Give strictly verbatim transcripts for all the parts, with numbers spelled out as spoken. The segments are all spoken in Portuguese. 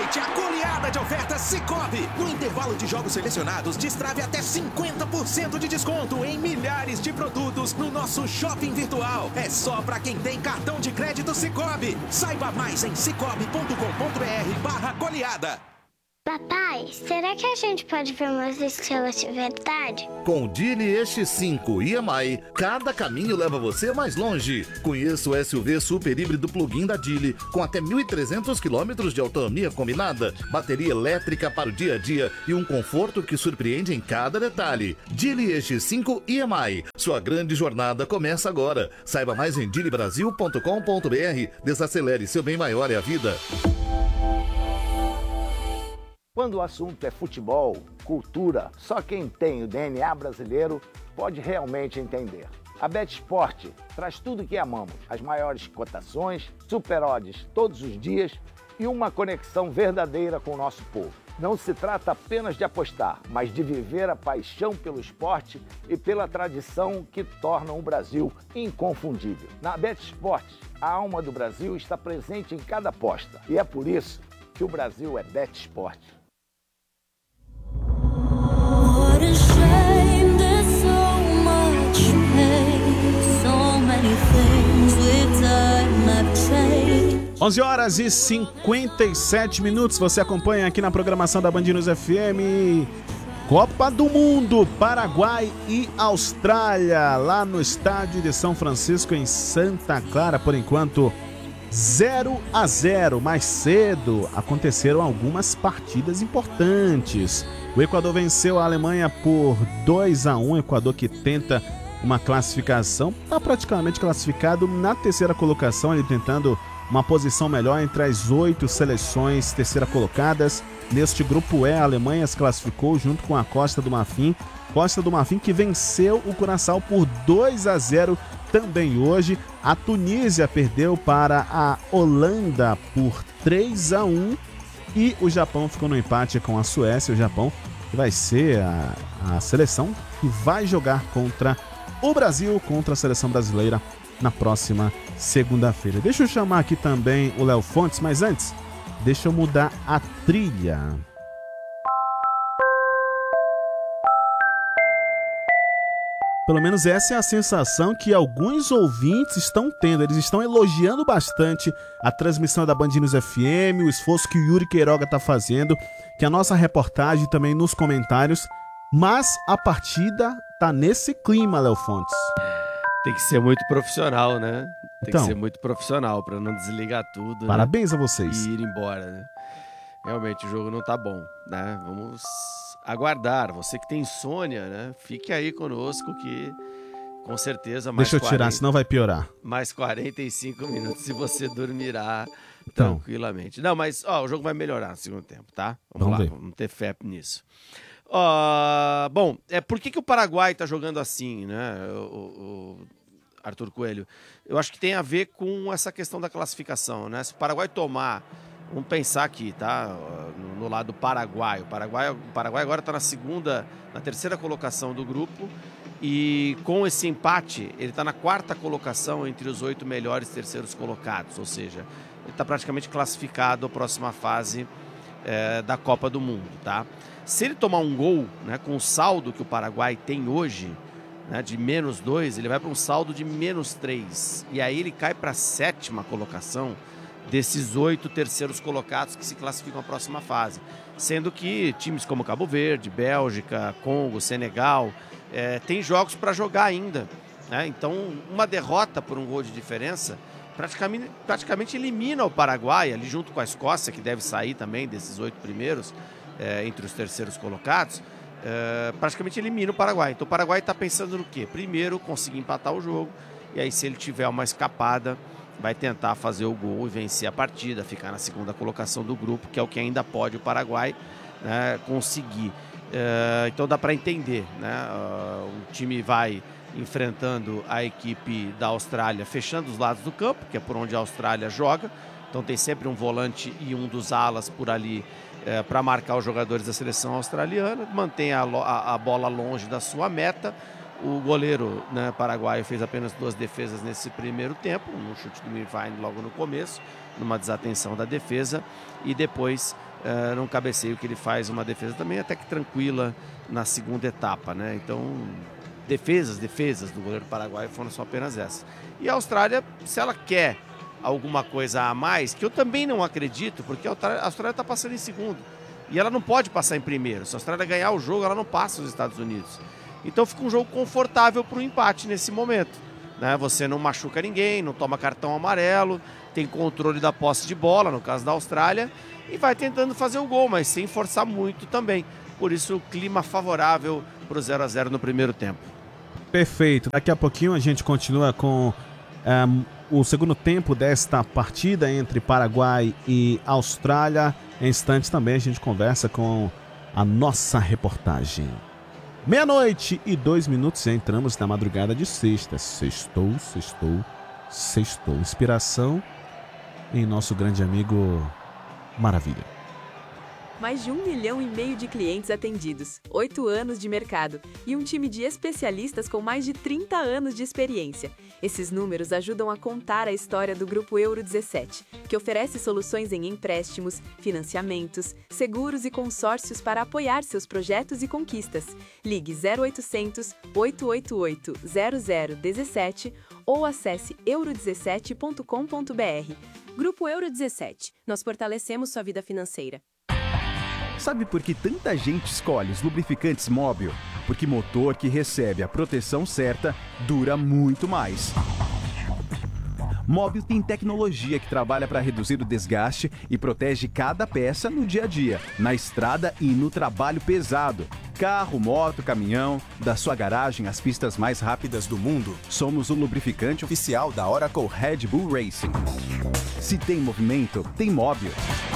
Aproveite a goleada de ofertas Sicoob. No intervalo de jogos selecionados, destrave até cinquenta por cento de desconto em milhares de produtos no nosso shopping virtual. É só para quem tem cartão de crédito Sicoob. Saiba mais em cicobi ponto com ponto br barra goleada. Papai, será que a gente pode ver umas estrelas de verdade? Com o Geely E X cinco e M I, cada caminho leva você mais longe. Conheça o S U V super híbrido plug-in da Geely, com até mil e trezentos quilômetros de autonomia combinada, bateria elétrica para o dia a dia e um conforto que surpreende em cada detalhe. Geely E X cinco e M I, sua grande jornada começa agora. Saiba mais em geely brasil ponto com ponto br. Desacelere, seu bem maior é a vida. Quando o assunto é futebol, cultura, só quem tem o D N A brasileiro pode realmente entender. A BetSport traz tudo o que amamos, as maiores cotações, super odds todos os dias e uma conexão verdadeira com o nosso povo. Não se trata apenas de apostar, mas de viver a paixão pelo esporte e pela tradição que tornam o Brasil inconfundível. Na BetSport, a alma do Brasil está presente em cada aposta e é por isso que o Brasil é BetSport. What a shame, there's so much pain, so many things with time I've changed. onze horas e cinquenta e sete minutos, você acompanha aqui na programação da Band News F M. Copa do Mundo, Paraguai e Austrália, lá no estádio de São Francisco, em Santa Clara, por enquanto zero a zero. Mais cedo aconteceram algumas partidas importantes. O Equador venceu a Alemanha por dois a um. O Equador, que tenta uma classificação, está praticamente classificado na terceira colocação, ele tentando uma posição melhor entre as oito seleções terceira colocadas. Neste grupo E, a Alemanha se classificou junto com a Costa do Marfim. Costa do Marfim que venceu o Curaçao por dois a zero também hoje. A Tunísia perdeu para a Holanda por três a um. E o Japão ficou no empate com a Suécia. O Japão que vai ser a, a seleção que vai jogar contra o Brasil, contra a seleção brasileira na próxima segunda-feira. Deixa eu chamar aqui também o Léo Fontes, mas antes, deixa eu mudar a trilha. Pelo menos essa é a sensação que alguns ouvintes estão tendo. Eles estão elogiando bastante a transmissão da Band News F M, o esforço que o Yuri Queiroga está fazendo, que a nossa reportagem também nos comentários. Mas a partida tá nesse clima, Léo Fontes. Tem que ser muito profissional, né? Tem então, que ser muito profissional para não desligar tudo. Parabéns, né? a vocês. E ir embora, né? Realmente o jogo não tá bom, né? Vamos aguardar. Você que tem insônia, né? Fique aí conosco que com certeza mais Deixa eu tirar, quarenta, senão vai piorar. Mais quarenta e cinco minutos e você dormirá então. tranquilamente. Não, mas ó, o jogo vai melhorar no segundo tempo, tá? Vamos, vamos lá, ver. Vamos ter fé nisso. Uh, bom, é, por que, que o Paraguai está jogando assim, né, o, o Arthur Coelho? Eu acho que tem a ver com essa questão da classificação, né? Se o Paraguai tomar, vamos pensar aqui, tá? No, no lado paraguaio. O Paraguai, o Paraguai agora está na segunda, na terceira colocação do grupo e com esse empate ele está na quarta colocação entre os oito melhores terceiros colocados, ou seja, ele está praticamente classificado à próxima fase é, da Copa do Mundo, tá? Se ele tomar um gol, né, com o saldo que o Paraguai tem hoje, né, de menos dois, ele vai para um saldo de menos três. E aí ele cai para a sétima colocação desses oito terceiros colocados que se classificam à próxima fase. Sendo que times como Cabo Verde, Bélgica, Congo, Senegal, é, tem jogos para jogar ainda. Né? Então, uma derrota por um gol de diferença praticamente, praticamente elimina o Paraguai, ali junto com a Escócia, que deve sair também desses oito primeiros, É, entre os terceiros colocados, é, praticamente elimina o Paraguai. Então o Paraguai está pensando no quê? Primeiro, conseguir empatar o jogo, e aí se ele tiver uma escapada, vai tentar fazer o gol e vencer a partida, ficar na segunda colocação do grupo, que é o que ainda pode o Paraguai, né, conseguir. É, então dá para entender, né? O time vai enfrentando a equipe da Austrália, fechando os lados do campo, que é por onde a Austrália joga. Então tem sempre um volante e um dos alas por ali, É, para marcar os jogadores da seleção australiana, mantém a, a, a bola longe da sua meta. O goleiro, né, paraguaio fez apenas duas defesas nesse primeiro tempo, um chute do Irvine logo no começo, numa desatenção da defesa, e depois uh, num cabeceio que ele faz uma defesa também até que tranquila na segunda etapa, né? Então, defesas, defesas do goleiro paraguaio foram só apenas essas. E a Austrália, se ela quer alguma coisa a mais, que eu também não acredito, porque a Austrália está passando em segundo. E ela não pode passar em primeiro. Se a Austrália ganhar o jogo, ela não passa os Estados Unidos. Então fica um jogo confortável para o empate nesse momento. Né? Você não machuca ninguém, não toma cartão amarelo, tem controle da posse de bola, no caso da Austrália, e vai tentando fazer o gol, mas sem forçar muito também. Por isso, clima favorável para o zero a zero no primeiro tempo. Perfeito. Daqui a pouquinho a gente continua com um, o segundo tempo desta partida entre Paraguai e Austrália. Em instantes também a gente conversa com a nossa reportagem. Meia-noite e dois minutos, entramos na madrugada de sexta. Sextou, sextou, sextou. Inspiração em nosso grande amigo Maravilha. Mais de um milhão e meio de clientes atendidos, oito anos de mercado e um time de especialistas com mais de trinta anos de experiência. Esses números ajudam a contar a história do Grupo Euro dezessete, que oferece soluções em empréstimos, financiamentos, seguros e consórcios para apoiar seus projetos e conquistas. Ligue zero oitocentos, oito oito oito, zero zero um sete ou acesse euro dezessete ponto com ponto br. Grupo Euro dezessete. Nós fortalecemos sua vida financeira. Sabe por que tanta gente escolhe os lubrificantes Móbil? Porque motor que recebe a proteção certa dura muito mais. Móbil tem tecnologia que trabalha para reduzir o desgaste e protege cada peça no dia a dia, na estrada e no trabalho pesado. Carro, moto, caminhão, da sua garagem às pistas mais rápidas do mundo, somos o lubrificante oficial da Oracle Red Bull Racing. Se tem movimento, tem Móbil.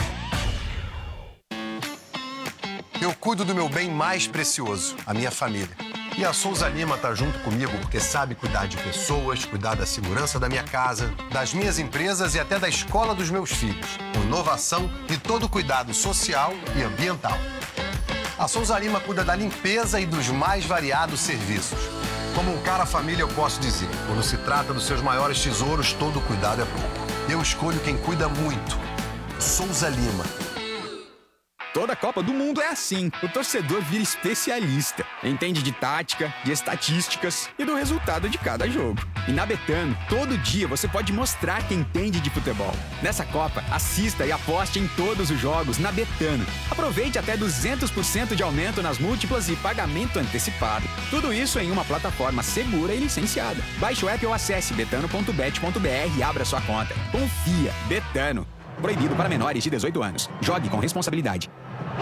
Eu cuido do meu bem mais precioso, a minha família. E a Souza Lima tá junto comigo porque sabe cuidar de pessoas, cuidar da segurança da minha casa, das minhas empresas e até da escola dos meus filhos. Com inovação e todo o cuidado social e ambiental. A Souza Lima cuida da limpeza e dos mais variados serviços. Como um cara família, eu posso dizer, quando se trata dos seus maiores tesouros, todo cuidado é pouco. Eu escolho quem cuida muito. Souza Lima. Toda Copa do Mundo é assim. O torcedor vira especialista. Entende de tática, de estatísticas e do resultado de cada jogo. E na Betano, todo dia você pode mostrar que entende de futebol. Nessa Copa, assista e aposte em todos os jogos na Betano. Aproveite até duzentos por cento de aumento nas múltiplas e pagamento antecipado. Tudo isso em uma plataforma segura e licenciada. Baixe o app ou acesse betano ponto bet ponto br e abra sua conta. Confia. Betano. Proibido para menores de dezoito anos. Jogue com responsabilidade.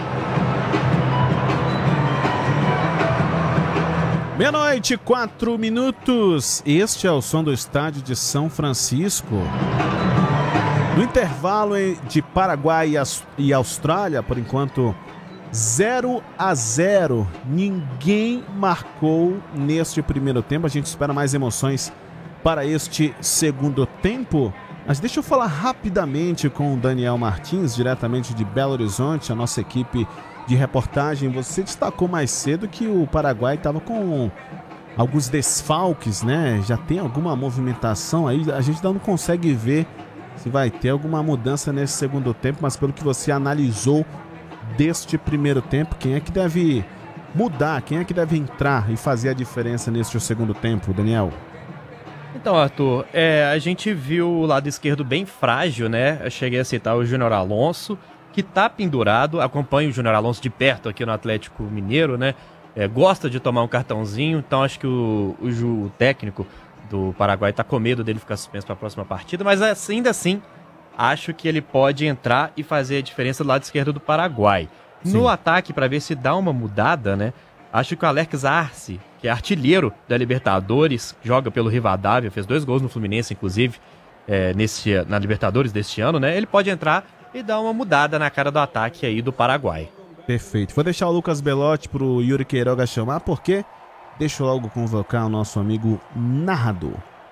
Meia-noite, quatro minutos. Este é o som do estádio de São Francisco. No intervalo de Paraguai e Austrália, por enquanto, zero a zero. Ninguém marcou neste primeiro tempo. A gente espera mais emoções para este segundo tempo. Mas deixa eu falar rapidamente com o Daniel Martins, diretamente de Belo Horizonte, a nossa equipe de reportagem. Você destacou mais cedo que o Paraguai estava com alguns desfalques, né? Já tem alguma movimentação aí, a gente ainda não consegue ver se vai ter alguma mudança nesse segundo tempo, mas pelo que você analisou deste primeiro tempo, quem é que deve mudar, quem é que deve entrar e fazer a diferença neste segundo tempo, Daniel? Então, Arthur, é, a gente viu o lado esquerdo bem frágil, né? Eu cheguei a citar o Júnior Alonso, que tá pendurado, acompanha o Júnior Alonso de perto aqui no Atlético Mineiro, né? É, gosta de tomar um cartãozinho, então acho que o, o, o técnico do Paraguai tá com medo dele ficar suspenso para a próxima partida, mas ainda assim, acho que ele pode entrar e fazer a diferença do lado esquerdo do Paraguai. Sim. No ataque, para ver se dá uma mudada, né? Acho que o Alex Arce, que é artilheiro da Libertadores, joga pelo Rivadavia, fez dois gols no Fluminense, inclusive, é, nesse, na Libertadores deste ano, né? Ele pode entrar e dar uma mudada na cara do ataque aí do Paraguai. Perfeito. Vou deixar o Lucas Belotti pro Yuri Queiroga chamar, porque deixa eu logo convocar o nosso amigo narrador.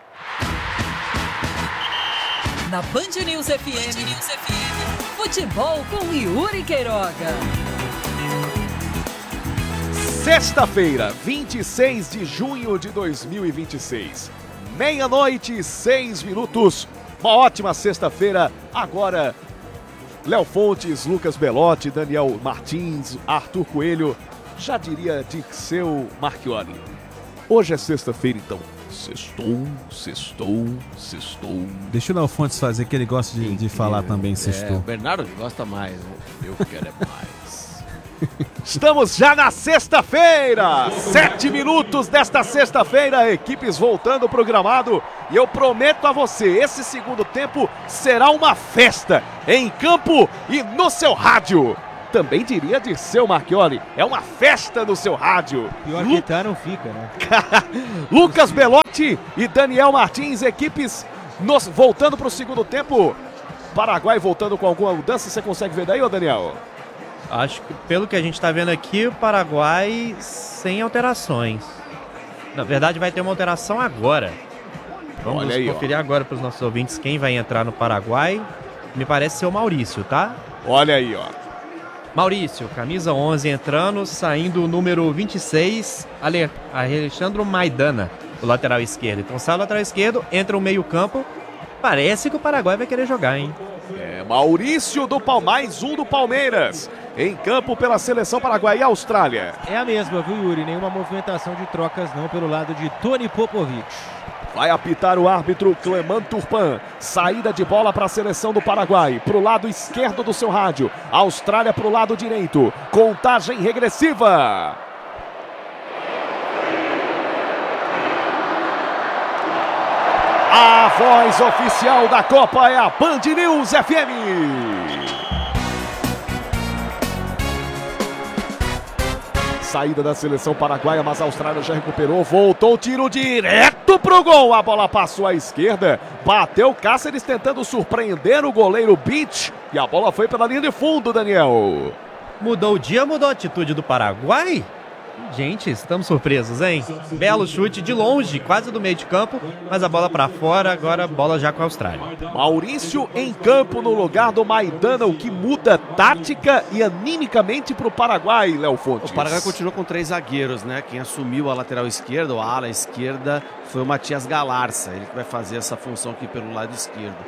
Na Band News F M, Band News F M, futebol com Yuri Queiroga. Sexta-feira, vinte e seis de junho de dois mil e vinte e seis. Meia-noite e seis minutos. Uma ótima sexta-feira. Agora, Léo Fontes, Lucas Belotti, Daniel Martins, Arthur Coelho, já diria Dirceu Marchiori. Hoje é sexta-feira, então. Sextou, sextou, sextou. Deixa o Léo Fontes fazer, que ele gosta de, de falar também sextou. É, o Bernardo gosta mais, né? Eu quero é mais. Estamos já na sexta-feira! Sete minutos desta sexta-feira, equipes voltando pro gramado. E eu prometo a você, esse segundo tempo será uma festa em campo e no seu rádio. Também diria Dirceu Marchiori, é uma festa no seu rádio. Pior Lu... que tá, não fica, né? Lucas Belotti e Daniel Martins, equipes nos... voltando pro segundo tempo. Paraguai voltando com alguma mudança, você consegue ver daí, ô Daniel? Acho que pelo que a gente está vendo aqui, o Paraguai sem alterações. Na verdade, vai ter uma alteração agora. Vamos Olha aí, conferir ó. agora para os nossos ouvintes quem vai entrar no Paraguai. Me parece ser o Maurício, tá? Olha aí, ó. Maurício, camisa onze entrando, saindo o número vinte e seis, Ale... Alexandre Maidana, o lateral esquerdo. Então sai o lateral esquerdo, entra o meio campo. Parece que o Paraguai vai querer jogar, hein? É, Maurício do Palmeiras, mais um do Palmeiras, em campo pela seleção Paraguai e Austrália. É a mesma, viu, Yuri? Nenhuma movimentação de trocas não pelo lado de Tony Popovic. Vai apitar o árbitro Clement Turpan. Saída de bola para a seleção do Paraguai, pro lado esquerdo do seu rádio. Austrália pro lado direito. Contagem regressiva. A voz oficial da Copa é a Band News F M. Saída da seleção paraguaia, mas a Austrália já recuperou. Voltou, tiro direto pro gol. A bola passou à esquerda. Bateu Cáceres tentando surpreender o goleiro Beach. E a bola foi pela linha de fundo, Daniel. Mudou o dia, mudou a atitude do Paraguai? Gente, estamos surpresos, hein? Belo chute de longe, quase do meio de campo, mas a bola para fora, agora bola já com a Austrália. Maurício em campo no lugar do Maidana, o que muda tática e animicamente para o Paraguai, Léo Fontes. O Paraguai continua com três zagueiros, né? Quem assumiu a lateral esquerda, ou a ala esquerda, foi o Matias Galarça, ele que vai fazer essa função aqui pelo lado esquerdo.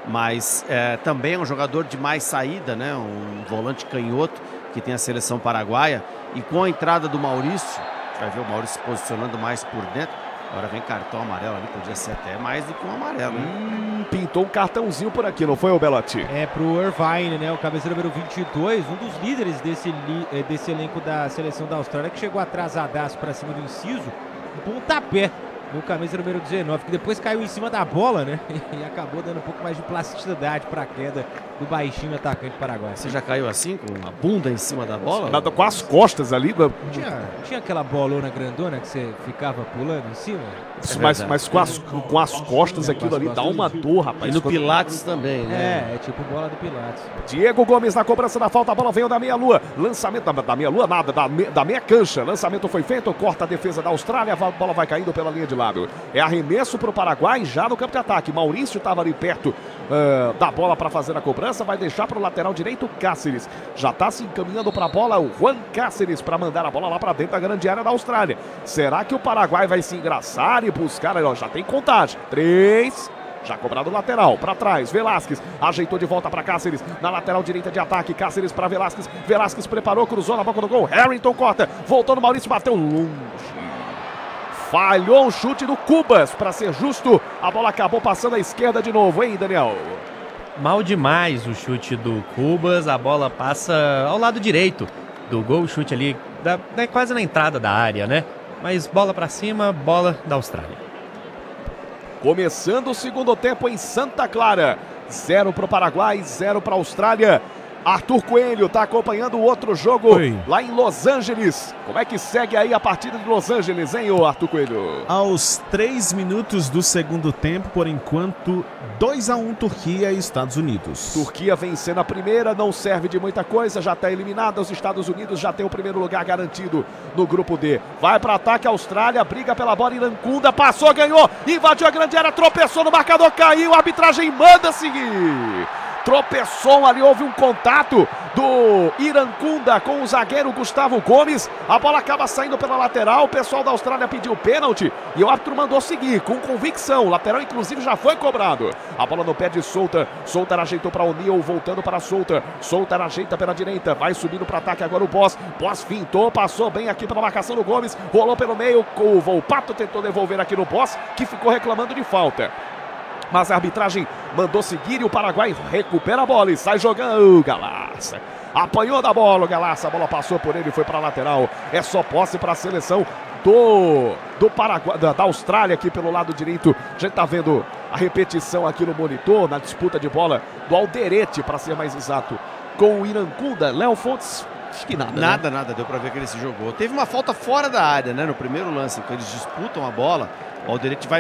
Mas é, também é um jogador de mais saída, né? Um volante canhoto que tem a seleção paraguaia. E com a entrada do Maurício, vai ver o Maurício se posicionando mais por dentro. Agora vem cartão amarelo ali, podia ser até mais do que um amarelo, né? Hum, pintou um cartãozinho por aqui, não foi, o Belotti? É pro Irvine, né? O cabeça número vinte e dois, um dos líderes desse, li, desse elenco da seleção da Austrália, que chegou atrasadaço pra cima do Inciso, um pontapé no camisa número dezenove, que depois caiu em cima da bola, né? E acabou dando um pouco mais de plasticidade para a queda do baixinho atacante paraguaio. Você já caiu assim, com a bunda em cima da bola? Nada, com as costas ali. Tinha, tinha aquela bolona grandona que você ficava pulando em cima? É mas mas com, as, com as costas, aquilo ali dá uma dor, rapaz. E no Pilates também, né? É, é tipo bola do Pilates. Diego Gomes na cobrança da falta, a bola veio da meia-lua. Lançamento da, da meia-lua, nada, da, me, da meia cancha. Lançamento foi feito, corta a defesa da Austrália, a bola vai caindo pela linha de lado. É arremesso para o Paraguai já no campo de ataque. Maurício estava ali perto uh, da bola para fazer a cobrança, vai deixar para o lateral direito Cáceres. Já está se encaminhando para a bola o Juan Cáceres para mandar a bola lá para dentro da grande área da Austrália. Será que o Paraguai vai se engraçar e buscar? Ó, já tem contagem. Três. Já cobrado o lateral, para trás, Velasquez ajeitou de volta para Cáceres, na lateral direita de ataque, Cáceres para Velasquez, Velasquez preparou, cruzou na boca do gol, Harrington corta, voltou no Maurício, bateu longe. Falhou o chute do Cubas, para ser justo, a bola acabou passando à esquerda de novo, hein, Daniel? Mal demais o chute do Cubas, a bola passa ao lado direito do gol, o chute ali, da, da, quase na entrada da área, né? Mas bola para cima, bola da Austrália. Começando o segundo tempo em Santa Clara, zero para o Paraguai, zero para a Austrália. Arthur Coelho está acompanhando o outro jogo Oi. lá em Los Angeles. Como é que segue aí a partida de Los Angeles, hein, ô Arthur Coelho? Aos três minutos do segundo tempo, por enquanto, dois a um Turquia e Estados Unidos. Turquia vencendo a primeira, não serve de muita coisa, já está eliminada. Os Estados Unidos já tem o primeiro lugar garantido no grupo D. Vai para ataque a Austrália, briga pela bola, Irancunda, passou, ganhou, invadiu a grande área, tropeçou no marcador, caiu, a arbitragem manda seguir. tropeçou ali, houve um contato do Irancunda com o zagueiro Gustavo Gomes. A bola acaba saindo pela lateral, o pessoal da Austrália pediu pênalti e o árbitro mandou seguir com convicção. O lateral inclusive já foi cobrado. A bola no pé de Souter, Souter ajeitou para o Neil, voltando para Souter. Souter ajeita pela direita, vai subindo para ataque agora o Boss. Boss fintou, passou bem aqui pela marcação do Gomes, rolou pelo meio, o Volpato tentou devolver aqui no Boss, que ficou reclamando de falta. Mas a arbitragem mandou seguir e o Paraguai recupera a bola e sai jogando. Galaça apanhou da bola, o Galaça, a bola passou por ele e foi para a lateral. É só posse para a seleção do, do Paraguai, da, da Austrália aqui pelo lado direito. A gente tá vendo a repetição aqui no monitor, na disputa de bola do Alderete, para ser mais exato, com o Irancunda. Léo Fontes, acho que nada. Nada, né? nada, deu para ver que ele se jogou. Teve uma falta fora da área, né, no primeiro lance, quando eles disputam a bola. O Alderete vai